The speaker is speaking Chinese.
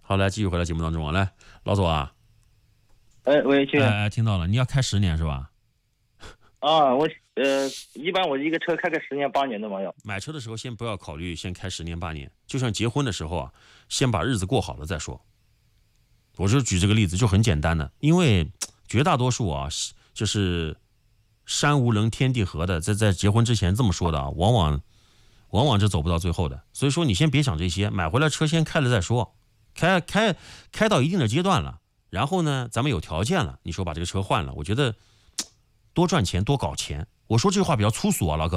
好，来继续回到节目当中啊，来，老左啊， 哎，喂，去听到了，你要开10年是吧？ 啊，一般我一个车开个10年8年的嘛要。 买车的时候先不要考虑先开10年8年，就像结婚的时候啊，先把日子过好了再说。我就举这个例子，就很简单的，因为绝大多数啊，就是山无棱天地合的，在结婚之前这么说的啊，往往是走不到最后的。所以说你先别想这些，买回来车先开了再说，开到一定的阶段了，然后呢，咱们有条件了，你说把这个车换了，我觉得多赚钱多搞钱。我说这话比较粗俗啊，老哥。